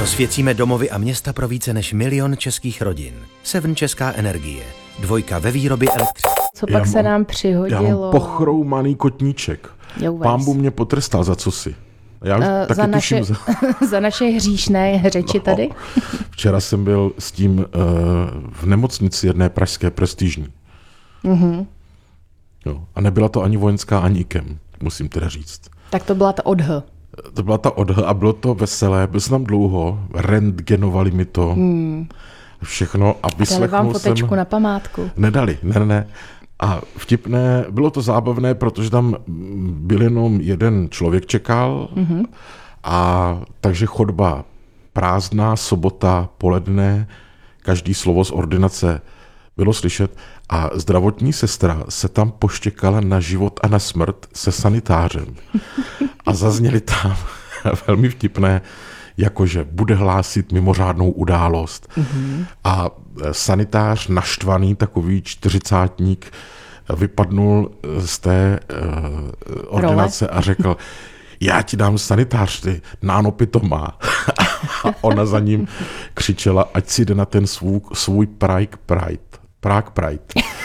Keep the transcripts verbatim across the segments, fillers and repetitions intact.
Osvěcíme domovy a města pro více než milion českých rodin. Seven Česká energie. Dvojka ve výrobě elektřiny. Co pak já se mám, nám přihodilo? Já mám pochroumaný kotníček. Pán Bůh mě potrestal za cosi. Já uh, taky za, naše, tuším, za... za naše hříšné řeči no, tady? Včera jsem byl s tím uh, v nemocnici jedné pražské prestižní. Mm-hmm. Jo. A nebyla to ani vojenská, ani IKEM, musím teda říct. Tak to byla ta odh. To byla ta odh a bylo to veselé, byl jsem tam dlouho, rentgenovali mi to, hmm. všechno a vyslechnul jsem... Dali vám fotečku na památku? Nedali, ne, ne. A vtipné, bylo to zábavné, protože tam byl jenom jeden člověk čekal, mm-hmm. a takže chodba prázdná, sobota, poledne, každý slovo z ordinace bylo slyšet a zdravotní sestra se tam poštěkala na život a na smrt se sanitářem. A zazněly tam velmi vtipné, jakože bude hlásit mimořádnou událost. Mm-hmm. A sanitář naštvaný, takový čtyřicátník, vypadnul z té uh, ordinace Role. A řekl, já ti dám sanitář, ty nánopy to má. A ona za ním křičela, ať si jde na ten svůj, svůj Prague Pride. Prague Pride.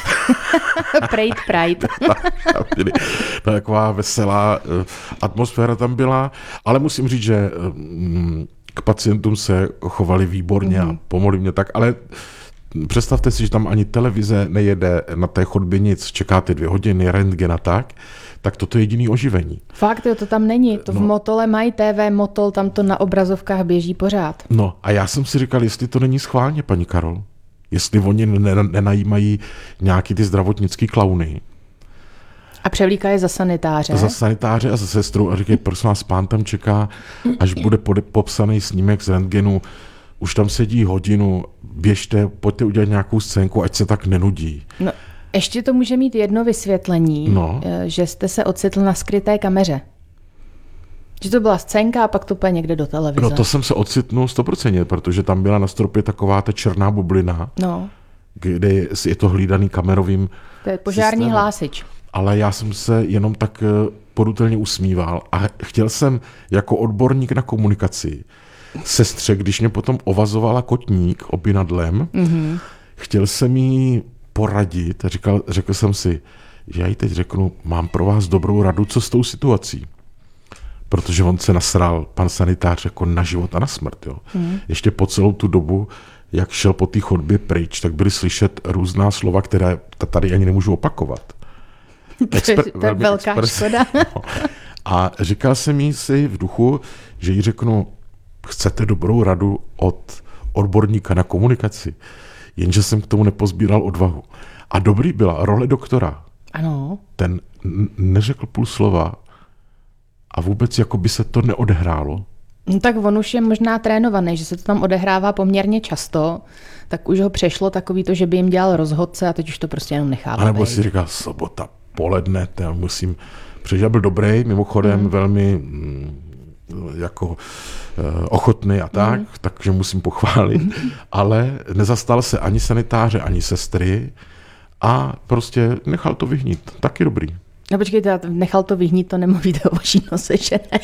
Pride Pride. No, taková veselá atmosféra tam byla, ale musím říct, že k pacientům se chovali výborně mm. a pomohli mě tak, ale představte si, že tam ani televize nejede, na té chodbě nic, čekáte dvě hodiny, rentgen a tak, tak toto je jediný oživení. Fakt, jo, to tam není. To no. v Motole mají T V Motol, tam to na obrazovkách běží pořád. No a já jsem si říkal, jestli to není schválně, paní Karol. Jestli oni nenajímají nějaký ty zdravotnický klauny. A převlíkají za sanitáře. Za sanitáře a za sestru a říkají, prosím vás, pán tam čeká, až bude popsaný snímek z rentgenu, už tam sedí hodinu, běžte, pojďte udělat nějakou scénku, ať se tak nenudí. No, ještě to může mít jedno vysvětlení, no. že jste se ocitl na skryté kameře. Že to byla scénka a pak to půjde někde do televize. No to jsem se ocitnul sto procent, protože tam byla na stropě taková ta černá bublina, no. kde je to hlídaný kamerovým To je požární systémem. Hlásič. Ale já jsem se jenom tak porutelně usmíval a chtěl jsem jako odborník na komunikaci sestře, když mě potom ovazovala kotník opinadlem, mm-hmm. chtěl jsem jí poradit a říkal, řekl jsem si, že já jí teď řeknu, mám pro vás dobrou radu, co s tou situací. Protože on se nasral, pan sanitář, jako na život a na smrt. Jo. Mm. Ještě po celou tu dobu, jak šel po té chodbě pryč, tak byly slyšet různá slova, které tady ani nemůžu opakovat. Exper- to je velká expres, škoda. No. A říkal jsem jí si v duchu, že jí řeknu, chcete dobrou radu od odborníka na komunikaci, jenže jsem k tomu nepozbíral odvahu. A dobrý byla role doktora. Ano. Ten n- neřekl půl slova a vůbec jako by se to neodehrálo. No tak on už je možná trénovaný, že se to tam odehrává poměrně často, tak už ho přešlo takový to, že by jim dělal rozhodce a teď už to prostě jenom nechává. A nebo si říká, sobota, poledne, to musím, protože byl dobrý, mimochodem hmm. velmi mm, jako uh, ochotný a tak, hmm. takže musím pochválit, ale nezastal se ani sanitáře, ani sestry a prostě nechal to vyhnít. Taky dobrý. No počkejte, nechal to vyhnít, to nemluvíte o vaší nose, že ne?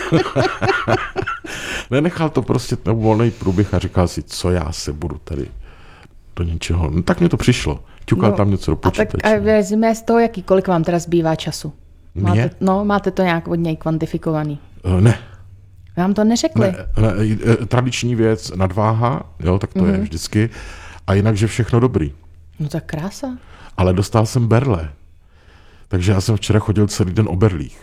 Nenechal to prostě ten volný průběh a říkal si, co já se budu tady do něčeho. No tak mi to přišlo. Ťukal no, tam něco do počítače. A tak vezme z toho, jaký, kolik vám teda zbývá času? Máte, no, máte to nějak od něj kvantifikovaný? Uh, ne. Vám to neřekli? Ne, ne, tradiční věc, nadváha, jo, tak to mm-hmm. je vždycky. A jinak, že všechno dobrý. No tak krása. Ale dostal jsem berle. Takže já jsem včera chodil celý den o berlích.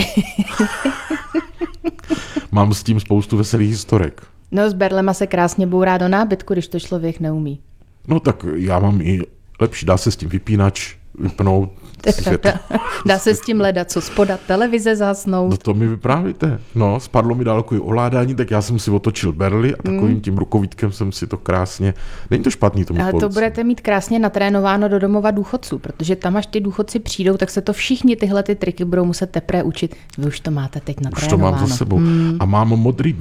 Mám s tím spoustu veselých historek. No s berlema se krásně bourá do nábytku, když to člověk neumí. No tak já mám i lepší, dá se s tím vypínač vypnout. Dá se s tím hledat, co spodat, televize zhasnout. No to mi vyprávíte. No, spadlo mi dálkový ovládání, tak já jsem si otočil berly a takovým mm. tím rukovítkem jsem si to krásně... Není to špatný tomu. Ale to budete mít krásně natrénováno do domova důchodců, protože tam, až ty důchodci přijdou, tak se to všichni tyhle ty triky budou muset teprve učit. Vy už to máte teď natrénováno. Už to mám za sebou. Mm. A mám modrý